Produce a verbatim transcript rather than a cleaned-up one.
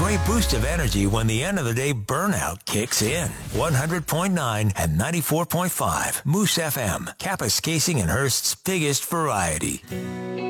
great boost of energy when the end of the day burnout kicks in. one hundred point nine and ninety-four point five Moose F M, Kapuskasing and Hearst's biggest variety.